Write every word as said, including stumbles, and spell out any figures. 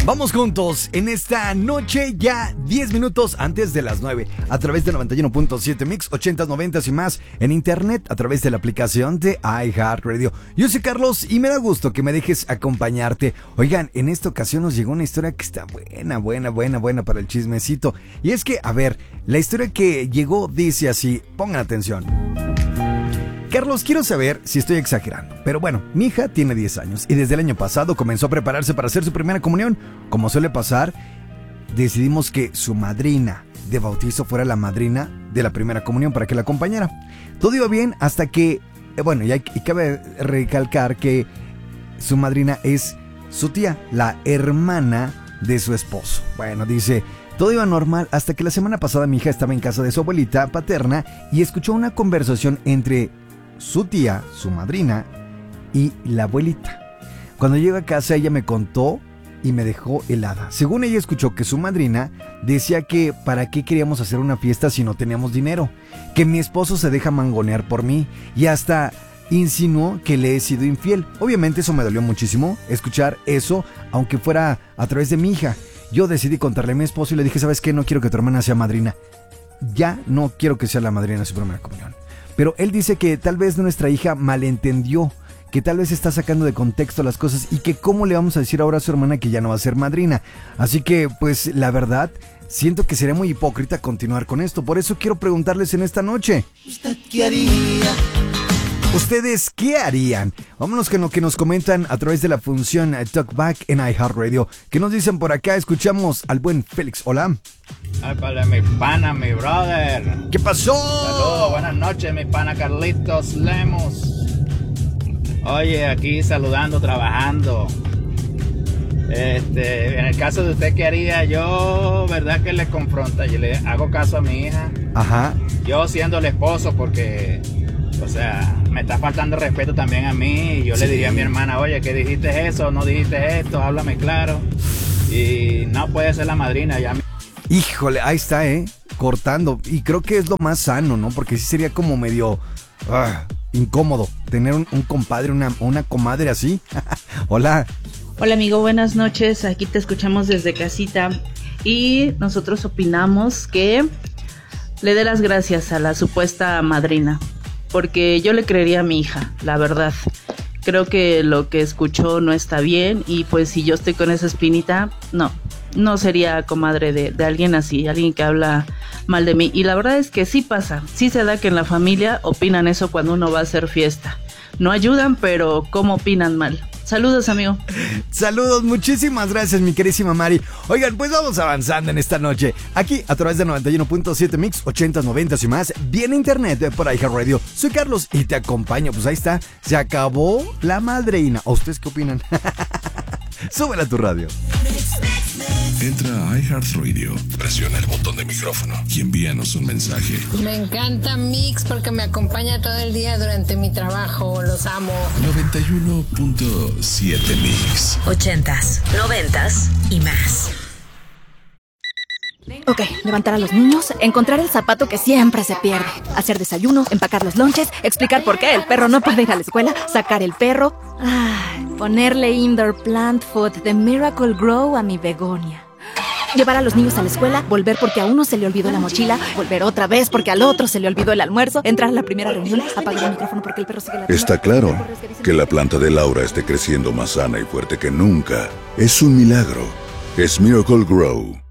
Vamos juntos en esta noche, ya diez minutos antes de las nueve, a través de noventa y uno punto siete Mix, ochentas, noventas y más, en internet, a través de la aplicación de iHeartRadio. Yo soy Carlos y me da gusto que me dejes acompañarte. Oigan, en esta ocasión nos llegó una historia que está buena, buena, buena, buena para el chismecito. Y es que, a ver, la historia que llegó dice así, pongan atención. Carlos, quiero saber si estoy exagerando, pero bueno, mi hija tiene diez años y desde el año pasado comenzó a prepararse para hacer su primera comunión. Como suele pasar, decidimos que su madrina de bautizo fuera la madrina de la primera comunión para que la acompañara. Todo iba bien hasta que, eh, bueno, y, hay, y cabe recalcar que su madrina es su tía, la hermana de su esposo. Bueno, dice... Todo iba normal hasta que la semana pasada mi hija estaba en casa de su abuelita paterna y escuchó una conversación entre su tía, su madrina, y la abuelita. Cuando llegó a casa ella me contó y me dejó helada. Según ella escuchó que su madrina decía que para qué queríamos hacer una fiesta si no teníamos dinero, que mi esposo se deja mangonear por mí y hasta insinuó que le he sido infiel. Obviamente eso me dolió muchísimo, escuchar eso, aunque fuera a través de mi hija. Yo decidí contarle a mi esposo y le dije, ¿sabes qué? No quiero que tu hermana sea madrina. Ya no quiero que sea la madrina de su primera comunión. Pero él dice que tal vez nuestra hija malentendió, que tal vez está sacando de contexto las cosas y que cómo le vamos a decir ahora a su hermana que ya no va a ser madrina. Así que, pues, la verdad, siento que sería muy hipócrita continuar con esto. Por eso quiero preguntarles en esta noche, ¿usted qué haría? ¿Ustedes qué harían? Vámonos con lo que nos comentan a través de la función Talkback en iHeartRadio. ¿Qué nos dicen por acá? Escuchamos al buen Félix. Hola. Ay, para mi pana, mi brother. ¿Qué pasó? Saludos, buenas noches, mi pana Carlitos Lemos. Oye, aquí saludando, trabajando. Este, en el caso de usted, ¿qué haría? Yo, ¿verdad que le confronta? Yo le hago caso a mi hija. Ajá. Yo siendo el esposo, porque... O sea, me está faltando respeto también a mí. Y yo sí. Le diría a mi hermana, oye, ¿qué dijiste eso? ¿No dijiste esto? Háblame claro. Y no puede ser la madrina ya. Híjole, ahí está, ¿eh? Cortando. Y creo que es lo más sano, ¿no? Porque sí sería como medio uh, incómodo tener un, un compadre, una, una comadre así. Hola. Hola, amigo, buenas noches. Aquí te escuchamos desde casita. Y nosotros opinamos que le dé las gracias a la supuesta madrina. Porque yo le creería a mi hija, la verdad. Creo que lo que escuchó no está bien y pues si yo estoy con esa espinita, no, no sería comadre de, de alguien así, alguien que habla mal de mí. Y la verdad es que sí pasa, sí se da que en la familia opinan eso cuando uno va a hacer fiesta. No ayudan, pero ¿cómo opinan mal? Saludos, amigo. Saludos, muchísimas gracias, mi querísima Mari. Oigan, pues vamos avanzando en esta noche. Aquí, a través de noventa y uno punto siete Mix, ochentas, noventas y más, viene internet por iHeartRadio. Soy Carlos y te acompaño. Pues ahí está, se acabó la madrina. ¿A ustedes qué opinan? Súbela a tu radio. Entra a iHeartRadio, presiona el botón de micrófono y envíanos un mensaje. Me encanta Mix porque me acompaña todo el día durante mi trabajo. Los amo. noventa y uno punto siete Mix. Ochentas, noventas y más. Ok, levantar a los niños, encontrar el zapato que siempre se pierde, hacer desayuno, empacar los lonches, explicar por qué el perro no puede ir a la escuela, sacar el perro, ay, ponerle indoor plant food de Miracle Grow a mi begonia. Llevar a los niños a la escuela, volver porque a uno se le olvidó la mochila, volver otra vez porque al otro se le olvidó el almuerzo, entrar a la primera reunión, apagar el micrófono porque el perro sigue la... Está claro que la planta de Laura esté creciendo más sana y fuerte que nunca. Es un milagro. Es Miracle Grow.